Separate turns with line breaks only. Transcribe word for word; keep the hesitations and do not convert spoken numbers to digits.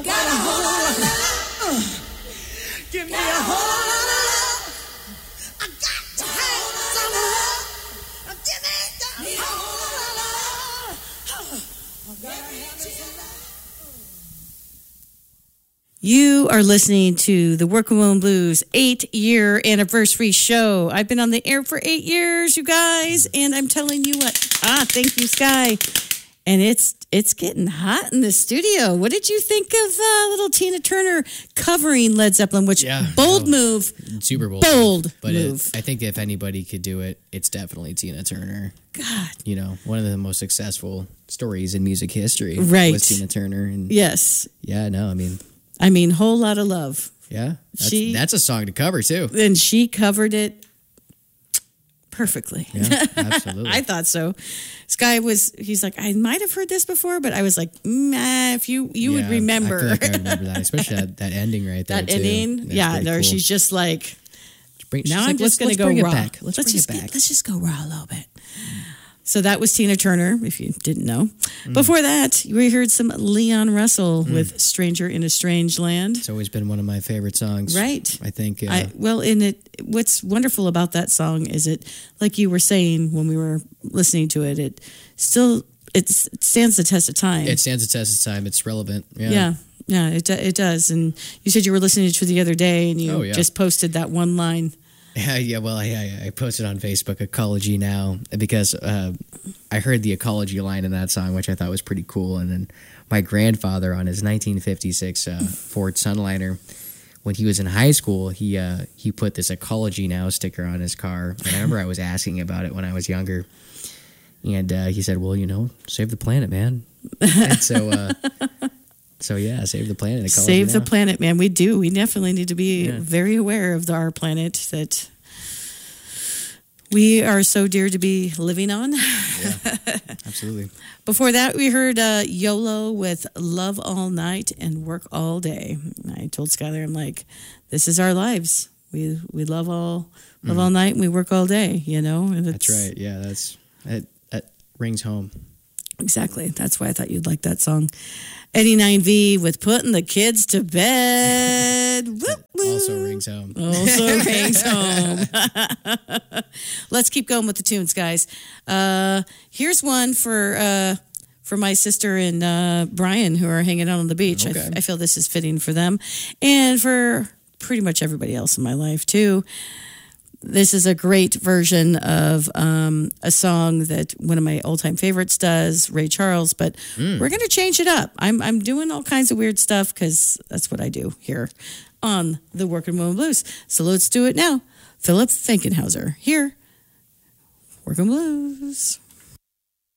got a whole lot of love. Uh, give me a whole lot of love. I got to have some love. Uh, Give me a whole lot of love. Uh, I gotta have some love.
You are listening to the Working Woman Blues eight-year anniversary show. I've been on the air for eight years, you guys, and I'm telling you what. Ah, thank you, Sky. And it's it's getting hot in the studio. What did you think of uh, little Tina Turner covering Led Zeppelin? Which
Yeah,
bold
no,
move,
super bold,
bold
but
move.
It, I think if anybody could do it, it's definitely Tina Turner.
God,
You know, one of the most successful stories in music history,
Right.
was Tina Turner. And
yes.
yeah, no, I mean,
I mean, whole lot of love.
yeah, that's,
She-
that's a song to cover too.
And she covered it perfectly.
Yeah, absolutely.
I thought so. Sky was, he's like, I might have heard this before, but I was like, nah, if you, you would
Yeah,
remember.
I feel like I remember that, especially that, that ending right there.
that
too.
ending.
That's
Yeah,
pretty
there
cool.
she's just like,
Bring- she's
now
like,
I'm just
let's-
going to
let's
go
bring
raw.
it back. Let's, bring
just
it
get-
back.
let's just go raw a little bit. So that was Tina Turner, if you didn't know.
Mm.
Before that, we heard some Leon Russell with Stranger in a Strange Land.
It's always been one of my favorite songs.
Right.
I think. Uh,
I, well, in it, what's wonderful about that song is it, like you were saying when we were listening to it, it still it's, it stands the test of time.
it stands the test of time. It's relevant. Yeah.
yeah, yeah, it do- it does. And you said you were listening to it the other day, and you
Oh, yeah.
just posted that one line.
Yeah, yeah. Well, I, I I posted on Facebook Ecology Now because uh, I heard the ecology line in that song, which I thought was pretty cool. And then my grandfather on his nineteen fifty-six uh, Ford Sunliner, when he was in high school, he uh, he put this Ecology Now sticker on his car. And I remember I was asking about it when I was younger. And uh, he said, well, you know, save the planet, man. And so, uh, so yeah, save the planet. Ecology
Save the
Now.
planet, man. We do. We definitely need to be
Yeah.
very aware of the, our planet that we are so dear to be living on.
Yeah, absolutely.
Before that, we heard uh, YOLO with Love All Night and Work All Day. I told Skylar, I'm like, this is our lives. We we love all love all night and we work all day, you know? And
That's
it's-
right. Yeah, that's that, that rings home.
Exactly. That's why I thought you'd like that song. eighty-nine V with Putting the Kids to Bed. Whoop, whoop.
Also rings home.
Also rings home. Let's keep going with the tunes, guys. Uh, here's one for uh, for my sister and uh, Brian, who are hanging out on the beach. I,
Okay.
I feel this is fitting for them, and for pretty much everybody else in my life too. This is a great version of um, a song that one of my old-time favorites does, Ray Charles, but we're going to change it up. I'm I'm doing all kinds of weird stuff because that's what I do here on the Working Woman Blues. So let's do it now. Philip Finkenhauser here, Working Blues.